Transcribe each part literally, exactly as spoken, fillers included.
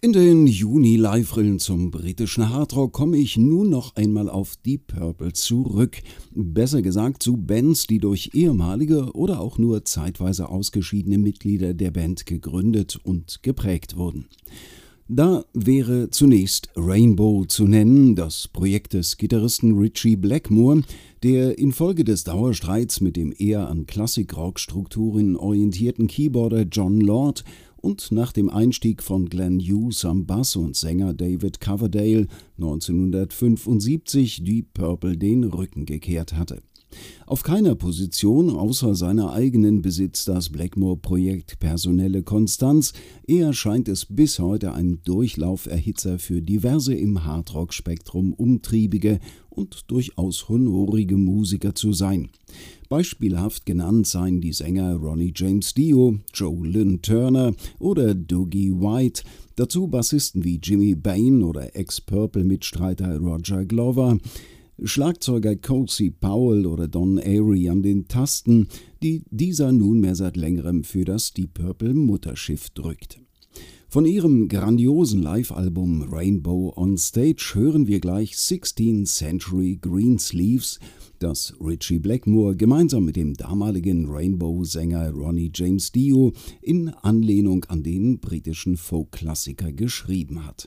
In den Juni-Live-Rillen zum britischen Hardrock komme ich nun noch einmal auf Deep Purple zurück. Besser gesagt zu Bands, die durch ehemalige oder auch nur zeitweise ausgeschiedene Mitglieder der Band gegründet und geprägt wurden. Da wäre zunächst Rainbow zu nennen, das Projekt des Gitarristen Ritchie Blackmore, der infolge des Dauerstreits mit dem eher an Klassik-Rock-Strukturen orientierten Keyboarder Jon Lord und nach dem Einstieg von Glenn Hughes am Bass und Sänger David Coverdale neunzehnhundertfünfundsiebzig Deep Purple den Rücken gekehrt hatte. Auf keiner Position außer seiner eigenen besitzt das Blackmore-Projekt personelle Konstanz, eher scheint es bis heute ein Durchlauferhitzer für diverse im Hardrock-Spektrum umtriebige und durchaus honorige Musiker zu sein. Beispielhaft genannt seien die Sänger Ronnie James Dio, Joe Lynn Turner oder Dougie White, dazu Bassisten wie Jimmy Bain oder Ex-Purple-Mitstreiter Roger Glover, Schlagzeuger Cozy Powell oder Don Airey an den Tasten, die dieser nunmehr seit längerem für das Deep Purple Mutterschiff drückt. Von ihrem grandiosen Live-Album Rainbow on Stage hören wir gleich sixteenth Century Greensleeves, das Ritchie Blackmore gemeinsam mit dem damaligen Rainbow-Sänger Ronnie James Dio in Anlehnung an den britischen Folk-Klassiker geschrieben hat.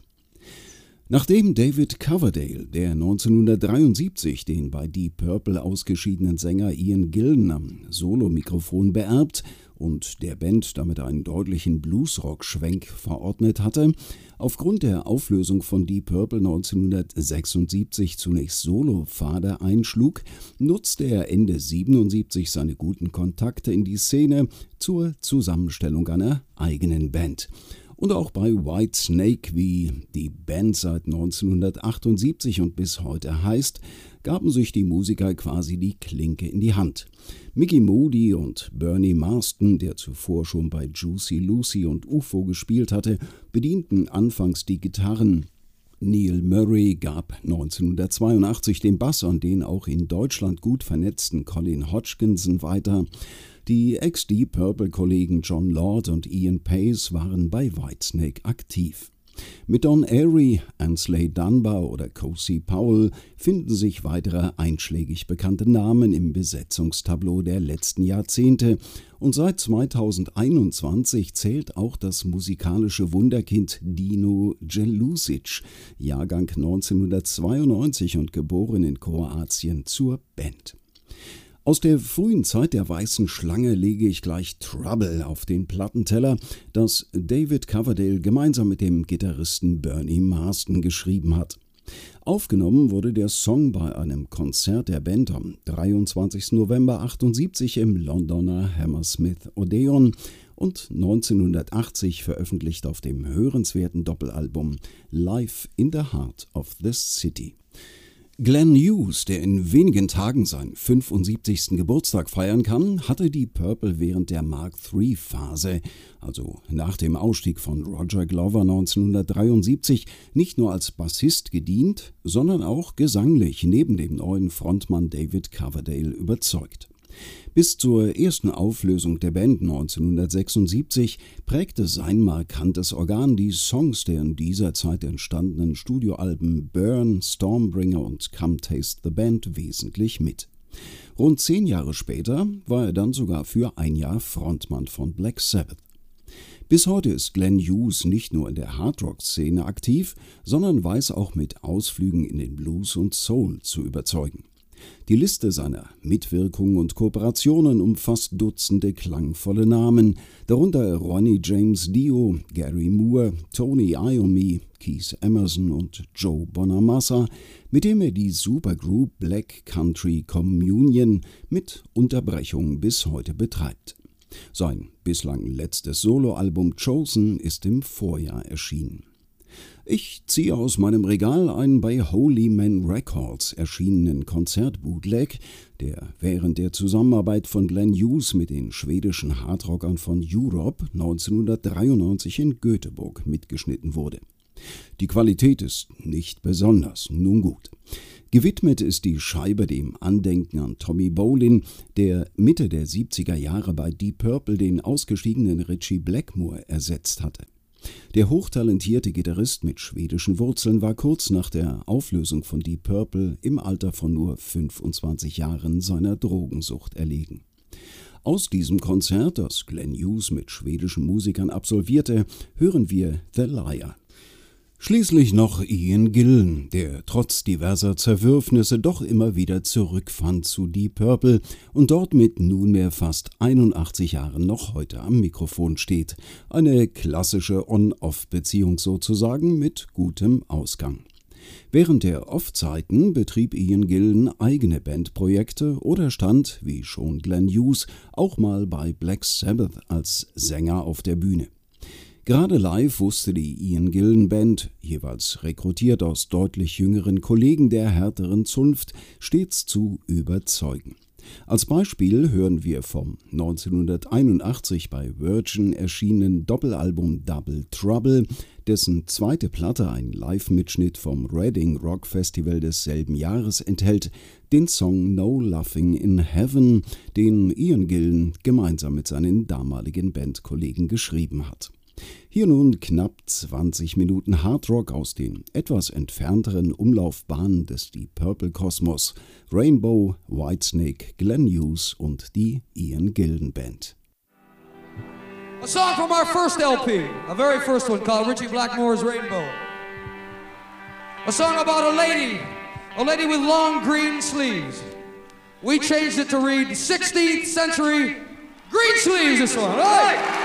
Nachdem David Coverdale, der neunzehnhundertdreiundsiebzig den bei Deep Purple ausgeschiedenen Sänger Ian Gillan am Solomikrofon beerbt und der Band damit einen deutlichen Bluesrock-Schwenk verordnet hatte, aufgrund der Auflösung von Deep Purple neunzehnhundertsechsundsiebzig zunächst Solopfade einschlug, nutzte er Ende siebenundsiebzig seine guten Kontakte in die Szene zur Zusammenstellung einer eigenen Band. Und auch bei Whitesnake, wie die Band seit neunzehnhundertachtundsiebzig und bis heute heißt, gaben sich die Musiker quasi die Klinke in die Hand. Mickey Moody und Bernie Marsden, der zuvor schon bei Juicy Lucy und U F O gespielt hatte, bedienten anfangs die Gitarren. Neil Murray gab neunzehnhundertzweiundachtzig den Bass an den auch in Deutschland gut vernetzten Colin Hodgkinson weiter. Die Ex-Deep Purple-Kollegen Jon Lord und Ian Pace waren bei Whitesnake aktiv. Mit Don Airey, Ansley Dunbar oder Cozy Powell finden sich weitere einschlägig bekannte Namen im Besetzungstableau der letzten Jahrzehnte und seit zweitausendeinundzwanzig zählt auch das musikalische Wunderkind Dino Jelusic, Jahrgang neunzehnhundertzweiundneunzig und geboren in Kroatien, zur Band. Aus der frühen Zeit der Weißen Schlange lege ich gleich Trouble auf den Plattenteller, das David Coverdale gemeinsam mit dem Gitarristen Bernie Marsden geschrieben hat. Aufgenommen wurde der Song bei einem Konzert der Band am dreiundzwanzigsten November achtundsiebzig im Londoner Hammersmith Odeon und neunzehnhundertachtzig veröffentlicht auf dem hörenswerten Doppelalbum Live in the Heart of the City. Glenn Hughes, der in wenigen Tagen seinen fünfundsiebzigsten Geburtstag feiern kann, hatte Deep Purple während der Mark drei Phase, also nach dem Ausstieg von Roger Glover neunzehnhundertdreiundsiebzig, nicht nur als Bassist gedient, sondern auch gesanglich neben dem neuen Frontmann David Coverdale überzeugt. Bis zur ersten Auflösung der Band neunzehnhundertsechsundsiebzig prägte sein markantes Organ die Songs der in dieser Zeit entstandenen Studioalben Burn, Stormbringer und Come Taste the Band wesentlich mit. Rund zehn Jahre später war er dann sogar für ein Jahr Frontmann von Black Sabbath. Bis heute ist Glenn Hughes nicht nur in der Hardrock-Szene aktiv, sondern weiß auch mit Ausflügen in den Blues und Soul zu überzeugen. Die Liste seiner Mitwirkungen und Kooperationen umfasst Dutzende klangvolle Namen, darunter Ronnie James Dio, Gary Moore, Tony Iommi, Keith Emerson und Joe Bonamassa, mit dem er die Supergroup Black Country Communion mit Unterbrechung bis heute betreibt. Sein bislang letztes Soloalbum Chosen ist im Vorjahr erschienen. Ich ziehe aus meinem Regal einen bei Holy Man Records erschienenen Konzertbootleg, der während der Zusammenarbeit von Glenn Hughes mit den schwedischen Hardrockern von Europe neunzehnhundertdreiundneunzig in Göteborg mitgeschnitten wurde. Die Qualität ist nicht besonders, nun gut. Gewidmet ist die Scheibe dem Andenken an Tommy Bolin, der Mitte der siebziger Jahre bei Deep Purple den ausgestiegenen Ritchie Blackmore ersetzt hatte. Der hochtalentierte Gitarrist mit schwedischen Wurzeln war kurz nach der Auflösung von Deep Purple im Alter von nur fünfundzwanzig Jahren seiner Drogensucht erlegen. Aus diesem Konzert, das Glenn Hughes mit schwedischen Musikern absolvierte, hören wir The Liar. Schließlich noch Ian Gillan, der trotz diverser Zerwürfnisse doch immer wieder zurückfand zu Deep Purple und dort mit nunmehr fast einundachtzig Jahren noch heute am Mikrofon steht. Eine klassische On-Off-Beziehung sozusagen mit gutem Ausgang. Während der Off-Zeiten betrieb Ian Gillan eigene Bandprojekte oder stand, wie schon Glenn Hughes, auch mal bei Black Sabbath als Sänger auf der Bühne. Gerade live wusste die Ian Gillan Band, jeweils rekrutiert aus deutlich jüngeren Kollegen der härteren Zunft, stets zu überzeugen. Als Beispiel hören wir vom neunzehnhunderteinundachtzig bei Virgin erschienenen Doppelalbum Double Trouble, dessen zweite Platte ein Live-Mitschnitt vom Reading Rock Festival desselben Jahres enthält, den Song No Laughing in Heaven, den Ian Gillan gemeinsam mit seinen damaligen Bandkollegen geschrieben hat. Hier nun knapp zwanzig Minuten Hardrock aus den etwas entfernteren Umlaufbahnen des Deep Purple Kosmos, Rainbow, Whitesnake, Glenn Hughes und die Ian Gillan Band. A song from our first L P, a very first one called Richie Blackmore's Rainbow. A song about a lady, a lady with long green sleeves. We changed it to read sixteenth century green sleeves this one, all right?